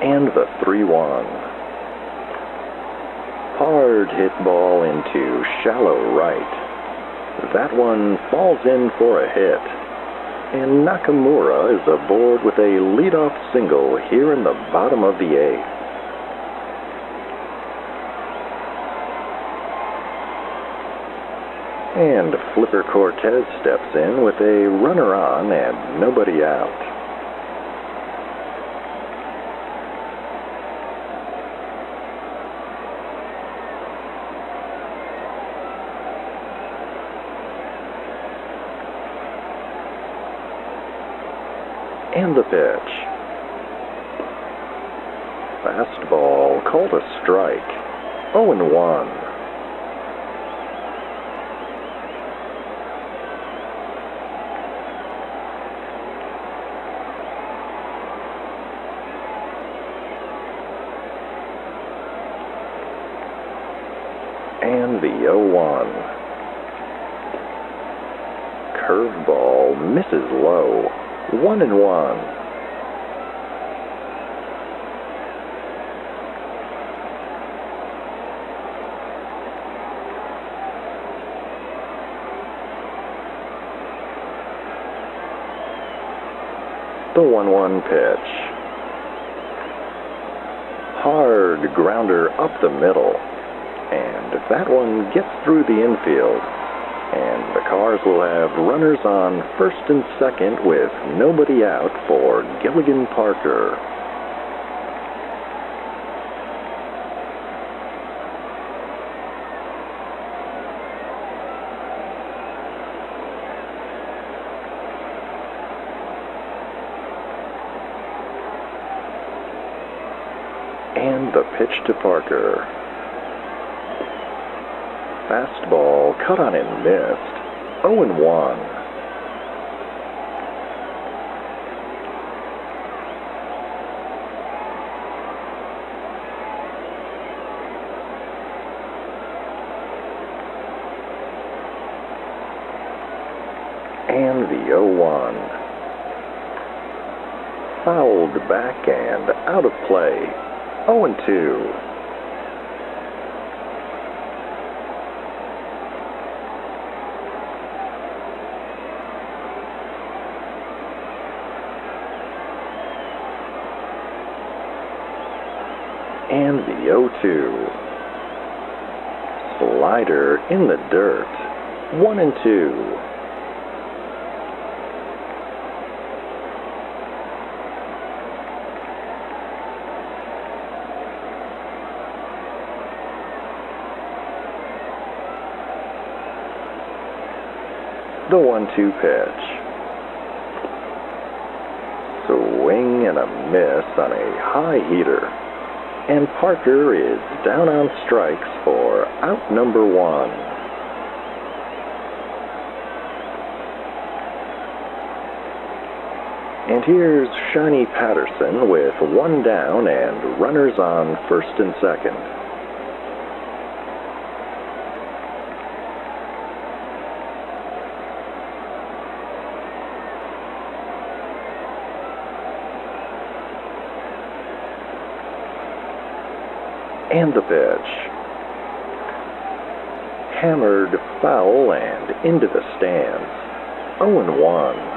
And the 3-1. Hard hit ball into shallow right. That one falls in for a hit. And Nakamura is aboard with a leadoff single here in the bottom of the 8th. And Flipper Cortez steps in with a runner on and nobody out. And the pitch. Fastball called a strike. 0-1. And the 0-1. Curveball misses low. 1-1. The 1-1 pitch. Hard grounder up the middle. And that one gets through the infield. And the Cars will have runners on first and second with nobody out for Gilligan Parker. And the pitch to Parker. Fastball cut on and missed. 0-1. And the 0-1. Fouled back and out of play. 0-2. And the 0-2. Slider in the dirt. 1-2. The 1-2 pitch. Swing and a miss on a high heater. And Parker is down on strikes for out number 1. And here's Shiny Patterson with one down and runners on first and second. And the pitch. Hammered foul and into the stands. 0-1.